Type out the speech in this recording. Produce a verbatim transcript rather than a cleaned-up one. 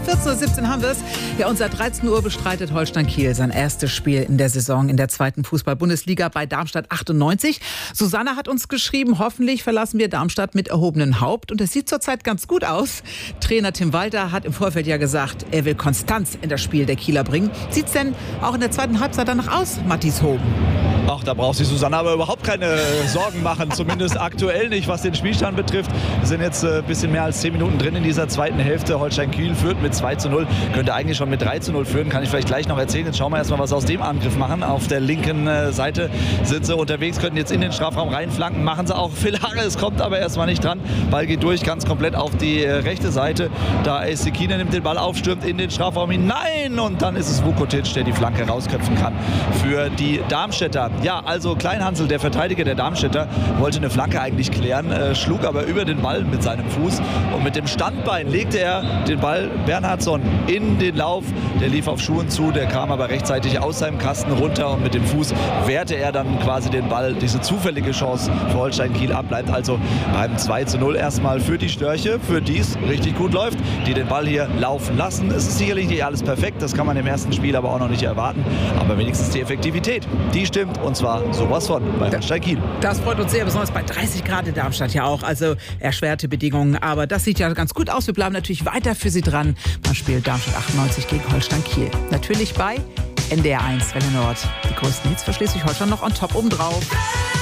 vierzehn Uhr siebzehn haben wir es. Ja, und seit dreizehn Uhr bestreitet Holstein Kiel sein erstes Spiel in der Saison in der zweiten Fußball-Bundesliga bei Darmstadt achtundneunzig. Susanne hat uns geschrieben, hoffentlich verlassen wir Darmstadt mit erhobenem Haupt. Und es sieht zurzeit ganz gut aus. Trainer Tim Walter hat im Vorfeld ja gesagt, er will Konstanz in das Spiel der Kieler bringen. Sieht's denn auch in der zweiten Halbzeit danach aus, Matthias Hohm? Ach, da braucht sich Susanne aber überhaupt keine Sorgen machen, zumindest aktuell nicht, was den Spielstand betrifft. Wir sind jetzt ein äh, bisschen mehr als zehn Minuten drin in dieser zweiten Hälfte. Holstein Kiel führt mit zwei zu null, könnte eigentlich schon mit drei zu null führen, kann ich vielleicht gleich noch erzählen. Jetzt schauen wir erstmal, was sie aus dem Angriff machen. Auf der linken äh, Seite sind sie unterwegs, könnten jetzt in den Strafraum reinflanken, machen sie auch. Phil Harris kommt aber erstmal nicht dran. Ball geht durch, ganz komplett auf die äh, rechte Seite. Da ist Sekine, nimmt den Ball auf, stürmt in den Strafraum hinein und dann ist es Vukotic, der die Flanke rausköpfen kann für die Darmstädter. Ja, also Kleinhansel, der Verteidiger der Darmstädter, wollte eine Flanke eigentlich klären, äh, schlug aber über den Ball mit seinem Fuß und mit dem Standbein legte er den Ball Bernhardsson in den Lauf. Der lief auf Schuhen zu, der kam aber rechtzeitig aus seinem Kasten runter und mit dem Fuß wehrte er dann quasi den Ball. Diese zufällige Chance für Holstein Kiel ab, bleibt also beim zwei zu null erstmal für die Störche, für die es richtig gut läuft, die den Ball hier laufen lassen. Es ist sicherlich nicht alles perfekt, das kann man im ersten Spiel aber auch noch nicht erwarten, aber wenigstens die Effektivität, die stimmt und zwar sowas von bei Holstein Kiel. Das freut uns sehr, besonders bei dreißig Grad in Darmstadt ja auch, also erschwerte Bedingungen, aber das sieht ja ganz gut aus. Wir bleiben natürlich weiter für Sie dran beim Spiel Darmstadt achtundneunzig gegen Holstein Kiel. Natürlich bei N D R eins Welle Nord. Die größten Hits für Schleswig-Holstein noch on top obendrauf.